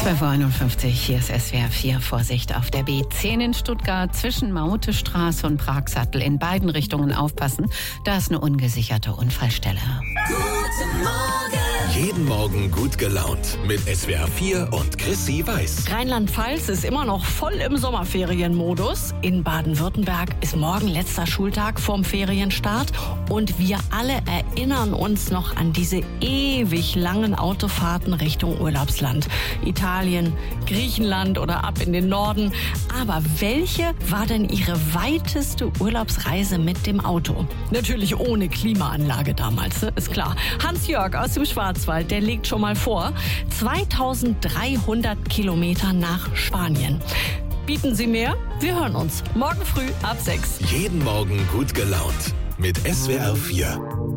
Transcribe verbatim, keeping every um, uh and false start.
zwölf Uhr einundfünfzig, hier ist S W R vier. Vorsicht auf der B zehn in Stuttgart zwischen Mautestraße und Pragsattel. In beiden Richtungen aufpassen, da ist eine ungesicherte Unfallstelle. Guten Morgen! Jeden Morgen gut gelaunt mit S W R vier und Chrissy Weiß. Rheinland-Pfalz ist immer noch voll im Sommerferienmodus. In Baden-Württemberg ist morgen letzter Schultag vorm Ferienstart. Und wir alle erinnern uns noch an diese ewig langen Autofahrten Richtung Urlaubsland. Italien, Griechenland oder ab in den Norden. Aber welche war denn Ihre weiteste Urlaubsreise mit dem Auto? Natürlich ohne Klimaanlage damals, ne? Ist klar. Hans-Jörg aus dem Schwarzwald, der legt schon mal vor, zweitausenddreihundert Kilometer nach Spanien. Bieten Sie mehr? Wir hören uns morgen früh ab sechs. Jeden Morgen gut gelaunt mit S W R vier.